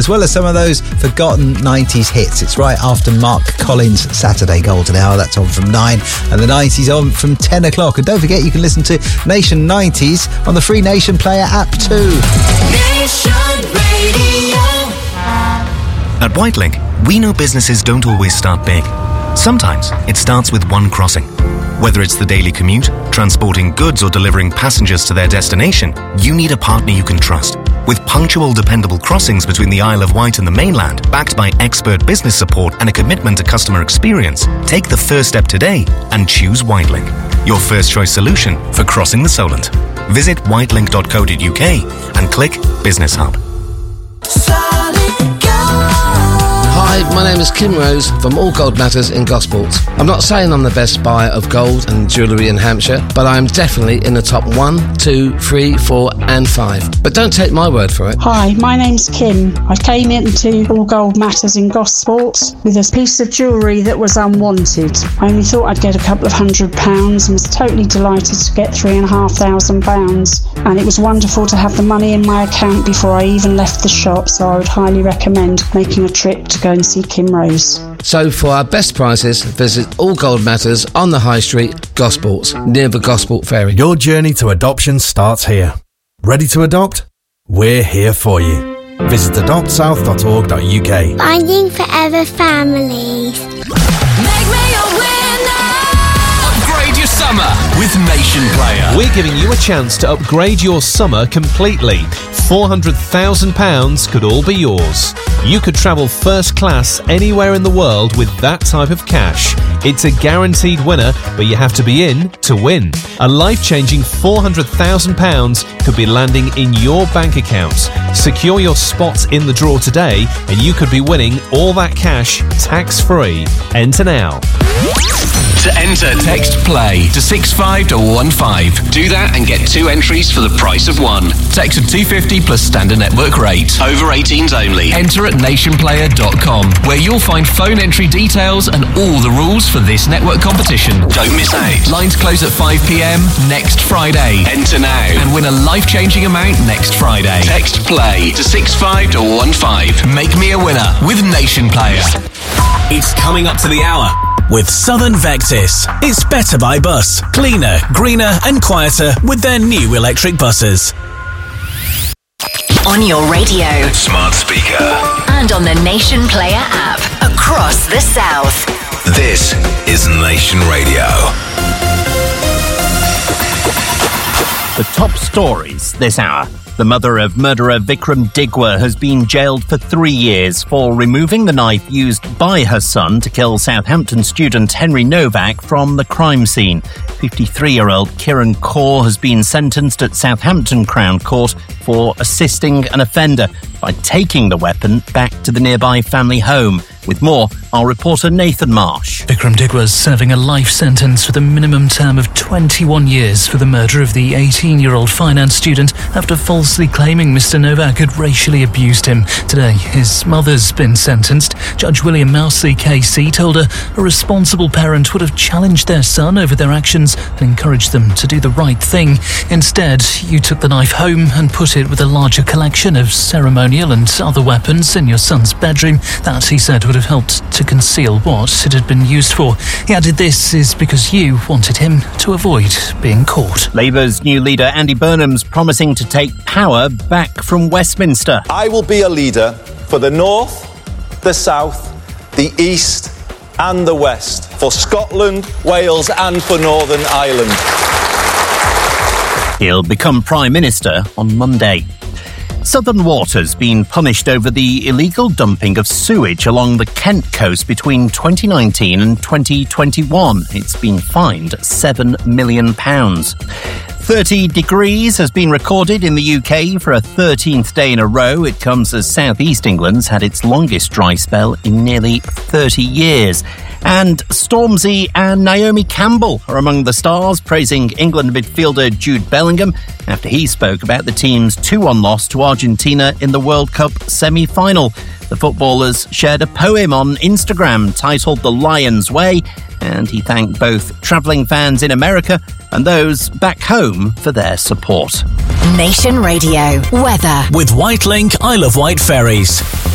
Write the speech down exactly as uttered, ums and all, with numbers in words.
as well as some of those forgotten nineties hits. It's right after Mark Collins' Saturday Golden Hour. That's on from nine, and the nineties on from ten o'clock. And don't forget, you can listen to Nation nineties on the free Nation Player app too. Nation Radio. At Whitelink, we know businesses don't always start big. Sometimes it starts with one crossing. Whether it's the daily commute, transporting goods or delivering passengers to their destination, you need a partner you can trust. With punctual, dependable crossings between the Isle of Wight and the mainland, backed by expert business support and a commitment to customer experience, take the first step today and choose Whitelink, your first choice solution for crossing the Solent. Visit whitelink dot co dot uk and click Business Hub. Hi, my name is Kim Rose from All Gold Matters in Gosports. I'm not saying I'm the best buyer of gold and jewellery in Hampshire, but I'm definitely in the top one, two, three, four and five. But don't take my word for it. Hi, my name's Kim. I came into All Gold Matters in Gosports with a piece of jewellery that was unwanted. I only thought I'd get a couple of hundred pounds and was totally delighted to get three and a half thousand pounds. And it was wonderful to have the money in my account before I even left the shop, so I would highly recommend making a trip to go and see Kim Rose. So for our best prices, visit All Gold Matters on the High Street, Gosports, near the Gosport Ferry. Your journey to adoption starts here. Ready to adopt? We're here for you. Visit adopt south dot org dot uk. Finding Forever Families. Make me a winner. Upgrade your summer with Nation Player. We're giving you a chance to upgrade your summer completely. four hundred thousand pounds could all be yours. You could travel first class anywhere in the world with that type of cash. It's a guaranteed winner, but you have to be in to win. A life-changing four hundred thousand pounds could be landing in your bank account. Secure your spot in the draw today, and you could be winning all that cash tax-free. Enter now. To enter, text PLAY to six five one five. Do that and get two entries for the price of one. Text of two fifty plus standard network rate. Over eighteens only. Enter at nation player dot com, where you'll find phone entry details and all the rules for this network competition. Don't miss out. Lines close at five p.m. next Friday. Enter now and win a life-changing amount next Friday. Text PLAY to six five one five. Make me a winner with Nation Player. It's coming up to the hour. With Southern Vectis, it's better by bus. Cleaner, greener and quieter with their new electric buses. On your radio, smart speaker, and on the Nation Player app across the South. This is Nation Radio. The top stories this hour. The mother of murderer Vikram Digwa has been jailed for three years for removing the knife used by her son to kill Southampton student Henry Novak from the crime scene. fifty-three-year-old Kiran Kaur has been sentenced at Southampton Crown Court for assisting an offender by taking the weapon back to the nearby family home. With more, our reporter Nathan Marsh. Vikram Digwa is serving a life sentence with a minimum term of twenty-one years for the murder of the eighteen-year-old finance student after falsely claiming Mister Novak had racially abused him. Today, his mother's been sentenced. Judge William Mousey K C told her a responsible parent would have challenged their son over their actions and encouraged them to do the right thing. Instead, you took the knife home and put it with a larger collection of ceremonial and other weapons in your son's bedroom. That, he said, would have helped to conceal what it had been used for. He added this is because you wanted him to avoid being caught. Labour's new leader Andy Burnham's promising to take power back from Westminster. I will be a leader for the North, the South, the East and the West, for Scotland, Wales and for Northern Ireland. He'll become Prime Minister on Monday. Southern Water's been punished over the illegal dumping of sewage along the Kent coast between twenty nineteen and twenty twenty-one. It's been fined seven million pounds. thirty degrees has been recorded in the U K for a thirteenth day in a row. It comes as South East England's had its longest dry spell in nearly thirty years. And Stormzy and Naomi Campbell are among the stars, praising England midfielder Jude Bellingham after he spoke about the team's two one loss to Argentina in the World Cup semi-final. The footballers shared a poem on Instagram titled The Lion's Way, and he thanked both travelling fans in America and those back home for their support. Nation Radio weather with Whitelink Isle of Wight ferries.